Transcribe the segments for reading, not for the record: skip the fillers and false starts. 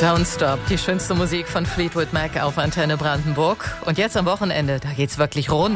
Don't Stop, die schönste Musik von Fleetwood Mac auf Antenne Brandenburg. Und jetzt am Wochenende, da geht's wirklich rund.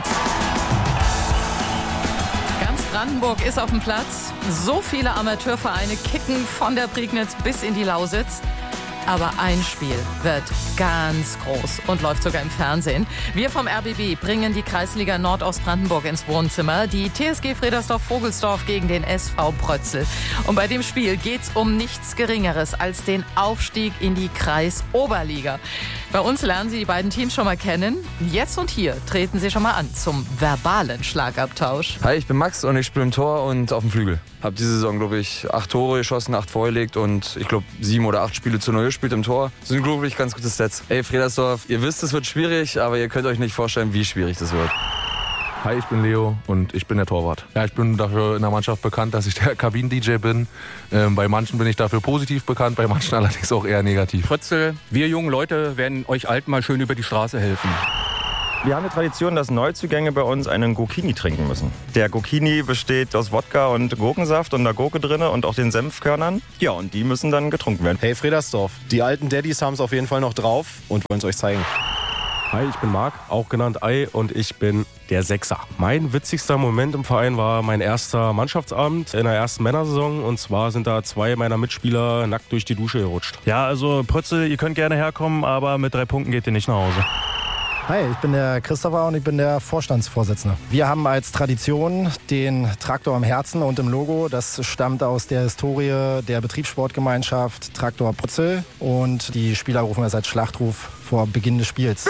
Ganz Brandenburg ist auf dem Platz. So viele Amateurvereine kicken von der Prignitz bis in die Lausitz. Aber ein Spiel wird ganz groß und läuft sogar im Fernsehen. Wir vom RBB bringen die Kreisliga Nordostbrandenburg ins Wohnzimmer. Die TSG Fredersdorf-Vogelsdorf gegen den SV Prötzl. Und bei dem Spiel geht's um nichts Geringeres als den Aufstieg in die Kreisoberliga. Bei uns lernen Sie die beiden Teams schon mal kennen. Jetzt und hier treten Sie schon mal an zum verbalen Schlagabtausch. Hi, ich bin Max und ich spiele im Tor und auf dem Flügel. Hab diese Saison, glaube ich, 8 Tore geschossen, 8 vorgelegt und ich glaube 7 oder 8 Spiele zu 0 gespielt im Tor. Das sind, glaube ich, ganz gute Stats. Ey, Fredersdorf, ihr wisst, es wird schwierig, aber ihr könnt euch nicht vorstellen, wie schwierig das wird. Hi, ich bin Leo und ich bin der Torwart. Ja, ich bin dafür in der Mannschaft bekannt, dass ich der Kabinen-DJ bin. Bei manchen bin ich dafür positiv bekannt, bei manchen allerdings auch eher negativ. Prötzl, wir jungen Leute werden euch Alten mal schön über die Straße helfen. Wir haben eine Tradition, dass Neuzugänge bei uns einen Gurkini trinken müssen. Der Gurkini besteht aus Wodka und Gurkensaft und der Gurke drin und auch den Senfkörnern. Ja, und die müssen dann getrunken werden. Hey Fredersdorf, die alten Daddys haben es auf jeden Fall noch drauf und wollen es euch zeigen. Hi, ich bin Marc, auch genannt Ei, und ich bin der Sechser. Mein witzigster Moment im Verein war mein erster Mannschaftsabend in der ersten Männersaison. Und zwar sind da 2 meiner Mitspieler nackt durch die Dusche gerutscht. Ja, also Prötzl, ihr könnt gerne herkommen, aber mit 3 Punkten geht ihr nicht nach Hause. Hi, ich bin der Christopher und ich bin der Vorstandsvorsitzende. Wir haben als Tradition den Traktor im Herzen und im Logo. Das stammt aus der Historie der Betriebssportgemeinschaft Traktor Prötzl. Und die Spieler rufen es als Schlachtruf vor Beginn des Spiels.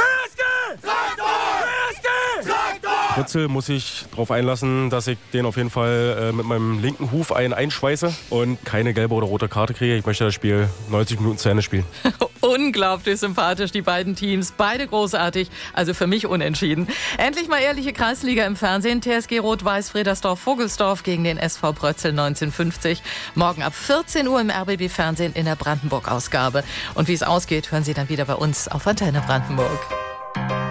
Prötzl muss ich darauf einlassen, dass ich den auf jeden Fall mit meinem linken Huf einschweiße und keine gelbe oder rote Karte kriege. Ich möchte das Spiel 90 Minuten zu Ende spielen. Unglaublich sympathisch, die beiden Teams. Beide großartig, also für mich unentschieden. Endlich mal ehrliche Kreisliga im Fernsehen. TSG Rot-Weiß Fredersdorf-Vogelsdorf gegen den SV Prötzl 1950. Morgen ab 14 Uhr im RBB-Fernsehen in der Brandenburg-Ausgabe. Und wie es ausgeht, hören Sie dann wieder bei uns auf Antenne Brandenburg.